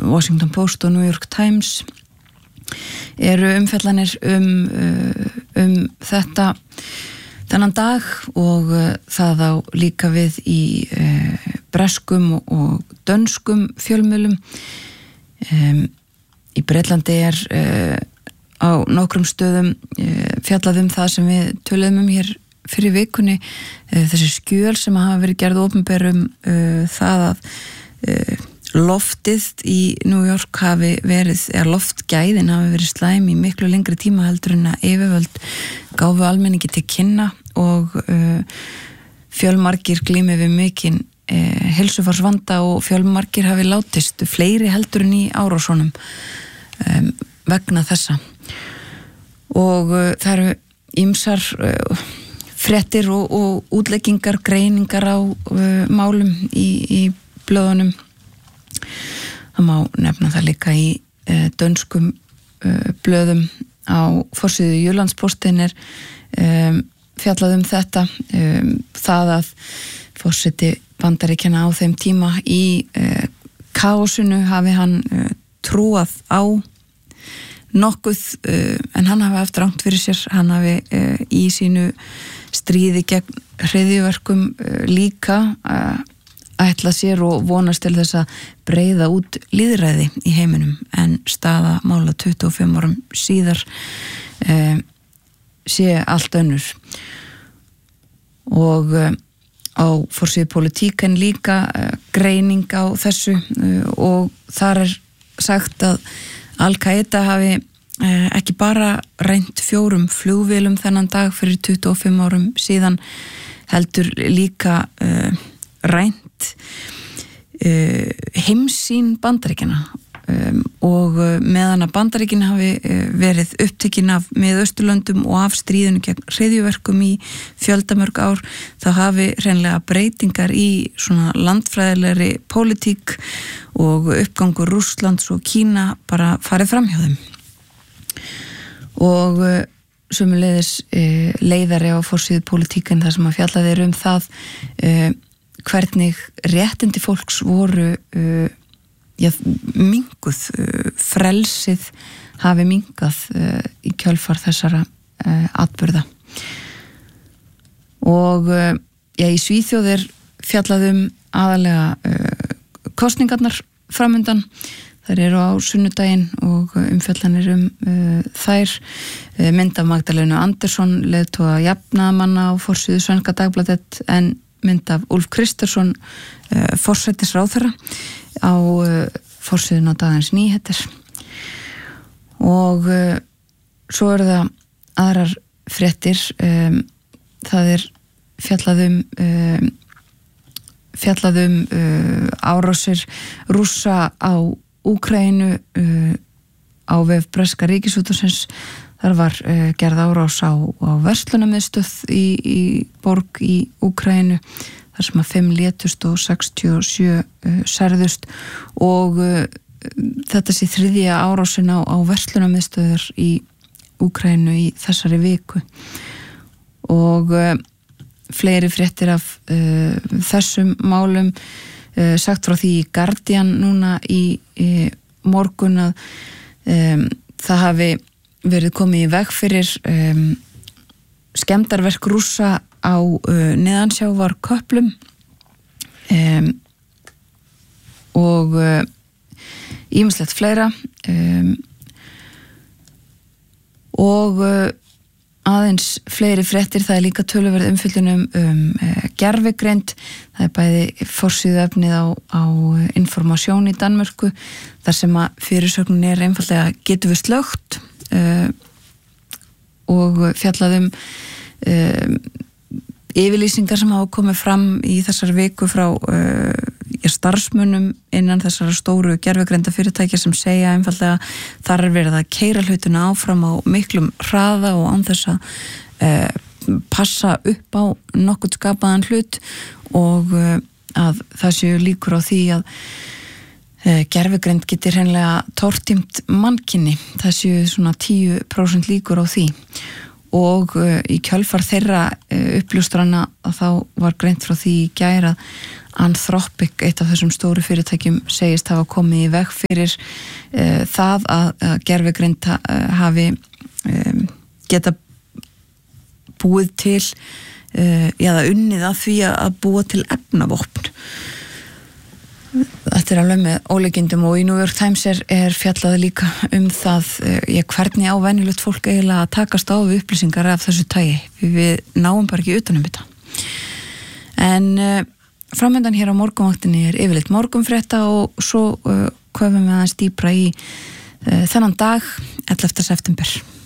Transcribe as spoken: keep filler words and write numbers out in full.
Washington Post og New York Times eru umfjallanir um, um þetta þennan dag og það á líka við í breskum og dönskum fjölmiðlum. Um, í Bretlandi er uh, á nokkrum stöðum uh, fjallað um það sem við töluðum um hér fyrir vikunni, uh, þessi skjöl sem hafa verið gerð opinber um uh, það að uh, loftið í New York hafi verið, eða loftgæðin hafi verið slæm í miklu lengri tíma heldur en að yfirvöld gáfu almenningi til kynna og uh, fjölmargir glími við mikinn eh, heilsufarsvanda og fjölmargir hafi látist, fleiri heldur en í árásunum um, vegna þessa. Og uh, það eru ýmsar uh, fréttir og, og útleggingar, greiningar á uh, málum í, í blöðunum. Það má nefna það líka í uh, dönskum uh, blöðum. Á forsíðu Jyllandsposten er um, fjallað um þetta, um, það að forseti Bandaríkjanna á þeim tíma í uh, kaosinu hafi hann uh, trúað á nokkuð, uh, en hann hafi haft rangt fyrir sér, hann hafi uh, í sínu stríði gegn hryðjuverkum uh, líka uh, ætlað sér og vonast til þess að breiða út lýðræði í heiminum, en staða mála tuttugu og fimm árum síðar uh, sé allt önnur. Og uh, á forsíðu Politíken líka uh, greining á þessu uh, og þar er sagt að Al-Qaida hafi uh, ekki bara reynt fjórum flugvélum þennan dag fyrir tuttugu og fimm árum síðan, heldur líka uh, reynt uh, heimsýn Bandaríkjanna um, og uh, meðan að Bandaríkin hafi uh, verið upptekin af Miðausturlöndum og af stríðinu gegn hryðjuverkum í fjöldamörg ár, þá hafi hreinlega breytingar í svona landfræðilegri pólitík og uppgangur Rússlands og Kína bara farið fram hjá þeim. Og uh, sömuleiðis uh, leiðari á forsíðu Politíken þar sem að fjallað er um það uh, hvernig réttindi fólks voru uh, já, minguð, uh, frelsið hafi mingað uh, í kjölfar þessara uh, atburða. Og uh, já, í Svíþjóð er fjallað um aðalega uh, kosningarnar framundan. Þær eru á sunnudaginn og umfjallanir um uh, þær. Uh, mynd af Magdalenu Andersson, leiðtoga jafnaðarmanna á forsíðu Svenska Dagbladet, en mynd af Úlf Kristersson, uh, forsætisráðherra á uh, forsíðuna Dagens Nyheter. Og uh, svo eru það aðrar fréttir, um, það er fjallað um um, fjallað um uh, árásir Rússa á Úkraínu uh, á vef breska ríkisútvarpsins. Þar var uh, gerð árás á, á verslunarmiðstöð í, í borg í Úkraínu, þar sem að fimm létust og sextíu og sjö uh, særðust, og uh, þetta sé þriðja árásin á, á verslunarmiðstöðar í Úkraínu í þessari viku. Og uh, fleiri fréttir af uh, þessum málum, uh, sagt frá því í Guardian núna í, í morgun að um, það hafi verið komið í veg fyrir um, skemmdarverk Rússa á uh, neðansjávar köplum um, og ýmislegt uh, fleira um, og uh, aðeins fleiri fréttir. Það er líka töluverð umfjöllun um, um uh, gervigreind. Það er bæði forsíðu efnið á, á Information í Danmörku, þar sem að fyrirsögnin er einfallega getur við slögt uh, og fjallað um uh, yfirlýsingar sem hafa komið fram í þessar viku frá uh, starfsmönnum innan þessara stóru gervigreinda fyrirtækja sem segja einfallega þar er verið að keyra hlutuna áfram á miklum hraða og án þess að uh, passa upp á nokkuð skapaðan hlut, og uh, að það séu líkur á því að uh, gervigreind getur hreinlega tortímt mannkinni. Það séu svona tíu prósent líkur á því, og uh, í kjölfar þeirra uh, uppljóstrana þá var greint frá því í gær að Anthropic, eitt af þessum stóru fyrirtækjum, segist hafa komið í veg fyrir uh, það að, að gervigreind uh, hafi um, geta búið til uh, eða unnið að því að búa til efnavopn. Þetta er alveg með ólíkindum og í New York Times er, er fjallaði líka um það ég, hvernig á venjulegt fólk eiginlega að takast á við upplýsingar af þessu tagi. Við náum bara ekki utan um þetta. En uh, framöndan hér á morgunvaktinni er yfirleitt morgunfrétta og svo uh, köfum við aðeins dýpra í uh, þennan dag ellefta september.